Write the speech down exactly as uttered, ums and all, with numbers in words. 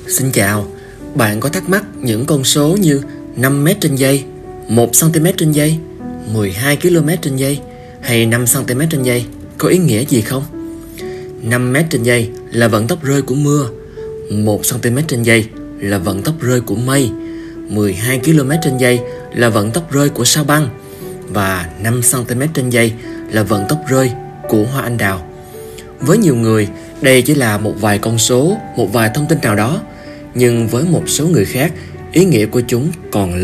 Xin chào, bạn có thắc mắc những con số như năm mét trên giây, một xăng-ti-mét trên giây, mười hai ki lô mét trên giây hay năm xăng-ti-mét trên giây có ý nghĩa gì không? năm mét trên giây là vận tốc rơi của mưa, một xăng-ti-mét trên giây là vận tốc rơi của mây, mười hai ki lô mét trên giây là vận tốc rơi của sao băng và năm xăng-ti-mét trên giây là vận tốc rơi của hoa anh đào. Với nhiều người, đây chỉ là một vài con số, một vài thông tin nào đó, nhưng với một số người khác, ý nghĩa của chúng còn